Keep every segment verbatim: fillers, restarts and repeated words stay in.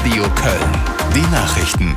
Radio Köln. Die Nachrichten.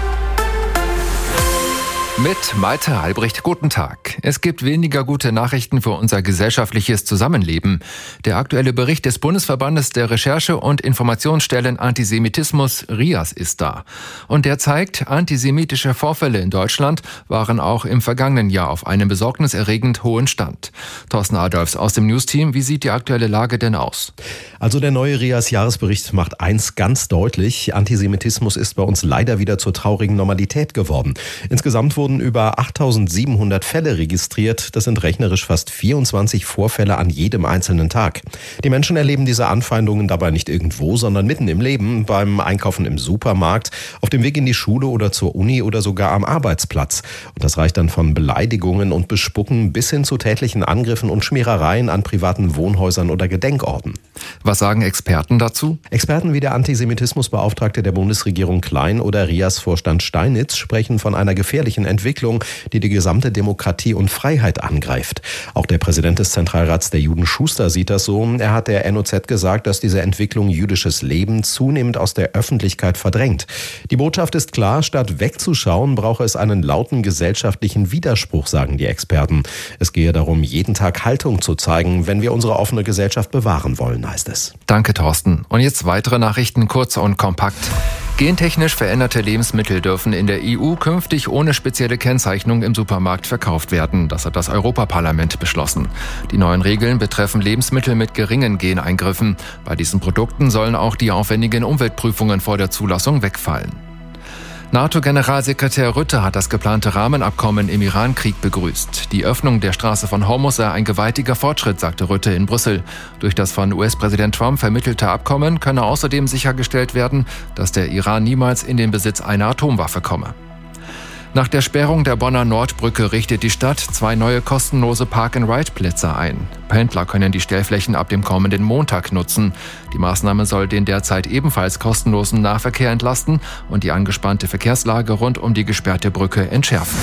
Mit Malte Albrecht, guten Tag. Es gibt weniger gute Nachrichten für unser gesellschaftliches Zusammenleben. Der aktuelle Bericht des Bundesverbandes der Recherche- und Informationsstellen Antisemitismus, R I A S, ist da. Und der zeigt, antisemitische Vorfälle in Deutschland waren auch im vergangenen Jahr auf einem besorgniserregend hohen Stand. Thorsten Adolfs aus dem Newsteam, wie sieht die aktuelle Lage denn aus? Also der neue R I A S-Jahresbericht macht eins ganz deutlich: Antisemitismus ist bei uns leider wieder zur traurigen Normalität geworden. Insgesamt wurden über achttausendsiebenhundert Fälle registriert. Das sind rechnerisch fast vierundzwanzig Vorfälle an jedem einzelnen Tag. Die Menschen erleben diese Anfeindungen dabei nicht irgendwo, sondern mitten im Leben, beim Einkaufen im Supermarkt, auf dem Weg in die Schule oder zur Uni oder sogar am Arbeitsplatz. Und das reicht dann von Beleidigungen und Bespucken bis hin zu tätlichen Angriffen und Schmierereien an privaten Wohnhäusern oder Gedenkorten. Was sagen Experten dazu? Experten wie der Antisemitismusbeauftragte der Bundesregierung Klein oder R I A S-Vorstand Steinitz sprechen von einer gefährlichen Entwicklung, die die gesamte Demokratie und Freiheit angreift. Auch der Präsident des Zentralrats der Juden, Schuster, sieht das so. Er hat der N O Z gesagt, dass diese Entwicklung jüdisches Leben zunehmend aus der Öffentlichkeit verdrängt. Die Botschaft ist klar: Statt wegzuschauen, brauche es einen lauten gesellschaftlichen Widerspruch, sagen die Experten. Es gehe darum, jeden Tag Haltung zu zeigen, wenn wir unsere offene Gesellschaft bewahren wollen, heißt es. Danke, Thorsten. Und jetzt weitere Nachrichten, kurz und kompakt. Gentechnisch veränderte Lebensmittel dürfen in der E U künftig ohne spezielle Kennzeichnung im Supermarkt verkauft werden. Das hat das Europaparlament beschlossen. Die neuen Regeln betreffen Lebensmittel mit geringen Geneingriffen. Bei diesen Produkten sollen auch die aufwendigen Umweltprüfungen vor der Zulassung wegfallen. NATO-Generalsekretär Rutte hat das geplante Rahmenabkommen im Iran-Krieg begrüßt. Die Öffnung der Straße von Hormuz sei ein gewaltiger Fortschritt, sagte Rutte in Brüssel. Durch das von U S-Präsident Trump vermittelte Abkommen könne außerdem sichergestellt werden, dass der Iran niemals in den Besitz einer Atomwaffe komme. Nach der Sperrung der Bonner Nordbrücke richtet die Stadt zwei neue kostenlose Park-and-Ride-Plätze ein. Pendler können die Stellflächen ab dem kommenden Montag nutzen. Die Maßnahme soll den derzeit ebenfalls kostenlosen Nahverkehr entlasten und die angespannte Verkehrslage rund um die gesperrte Brücke entschärfen.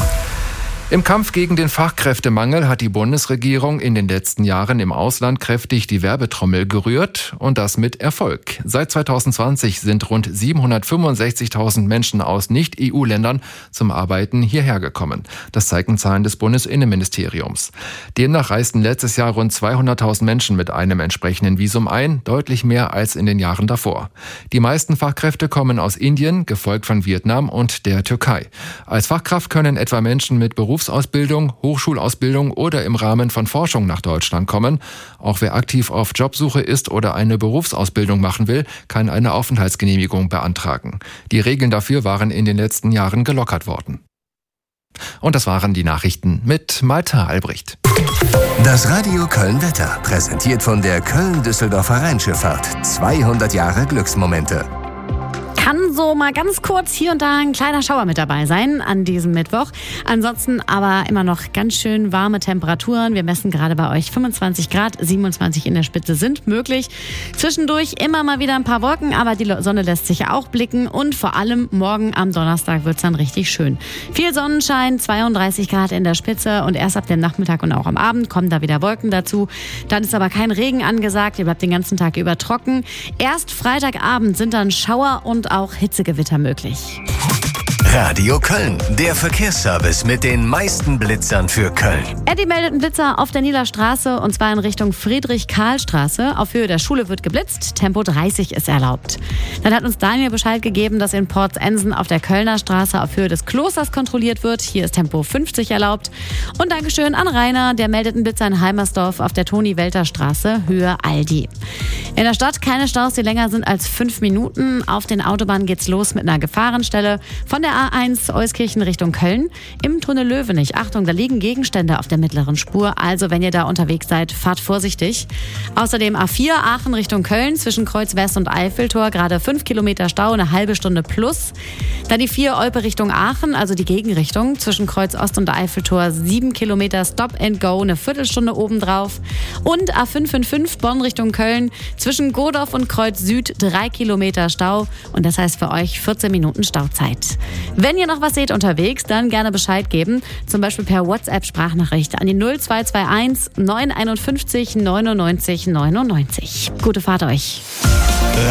Im Kampf gegen den Fachkräftemangel hat die Bundesregierung in den letzten Jahren im Ausland kräftig die Werbetrommel gerührt, und das mit Erfolg. Seit zweitausendzwanzig sind rund siebenhundertfünfundsechzigtausend Menschen aus Nicht-E U-Ländern zum Arbeiten hierher gekommen. Das zeigen Zahlen des Bundesinnenministeriums. Demnach reisten letztes Jahr rund zweihunderttausend Menschen mit einem entsprechenden Visum ein, deutlich mehr als in den Jahren davor. Die meisten Fachkräfte kommen aus Indien, gefolgt von Vietnam und der Türkei. Als Fachkraft können etwa Menschen mit Berufs Berufsausbildung, Hochschulausbildung oder im Rahmen von Forschung nach Deutschland kommen. Auch wer aktiv auf Jobsuche ist oder eine Berufsausbildung machen will, kann eine Aufenthaltsgenehmigung beantragen. Die Regeln dafür waren in den letzten Jahren gelockert worden. Und das waren die Nachrichten mit Malte Albrecht. Das Radio Köln-Wetter, präsentiert von der Köln-Düsseldorfer Rheinschifffahrt. zweihundert Jahre Glücksmomente. Kann so mal ganz kurz hier und da ein kleiner Schauer mit dabei sein an diesem Mittwoch. Ansonsten aber immer noch ganz schön warme Temperaturen. Wir messen gerade bei euch fünfundzwanzig Grad, siebenundzwanzig in der Spitze sind möglich. Zwischendurch immer mal wieder ein paar Wolken, aber die Sonne lässt sich ja auch blicken. Und vor allem morgen am Donnerstag wird es dann richtig schön. Viel Sonnenschein, zweiunddreißig Grad in der Spitze, und erst ab dem Nachmittag und auch am Abend kommen da wieder Wolken dazu. Dann ist aber kein Regen angesagt, ihr bleibt den ganzen Tag über trocken. Erst Freitagabend sind dann Schauer und auch Hitzegewitter möglich. Radio Köln, der Verkehrsservice mit den meisten Blitzern für Köln. Eddie meldet einen Blitzer auf der Nieler Straße, und zwar in Richtung Friedrich-Karl-Straße. Auf Höhe der Schule wird geblitzt, Tempo dreißig ist erlaubt. Dann hat uns Daniel Bescheid gegeben, dass in Portsensen auf der Kölner Straße auf Höhe des Klosters kontrolliert wird. Hier ist Tempo fünfzig erlaubt. Und Dankeschön an Rainer, der meldet einen Blitzer in Heimersdorf auf der Toni-Welter-Straße, Höhe Aldi. In der Stadt keine Staus, die länger sind als fünf Minuten. Auf den Autobahnen geht's los mit einer Gefahrenstelle von der A eins Euskirchen Richtung Köln. Im Tunnel Löwenich, Achtung, da liegen Gegenstände auf der mittleren Spur. Also wenn ihr da unterwegs seid, fahrt vorsichtig. Außerdem A vier Aachen Richtung Köln zwischen Kreuz West und Eiffeltor. Gerade fünf Kilometer Stau, eine halbe Stunde plus. Dann die vier Olpe Richtung Aachen, also die Gegenrichtung. Zwischen Kreuz Ost und Eiffeltor sieben Kilometer Stop and Go, eine Viertelstunde obendrauf. Und A fünf fünf fünf Bonn Richtung Köln. Zwischen Godorf und Kreuz Süd drei Kilometer Stau. Und das heißt für euch vierzehn Minuten Stauzeit. Wenn ihr noch was seht unterwegs, dann gerne Bescheid geben. Zum Beispiel per WhatsApp-Sprachnachricht an die null zwei zwei eins neun fünf eins neunundneunzig neunundneunzig neunundneunzig. Gute Fahrt euch.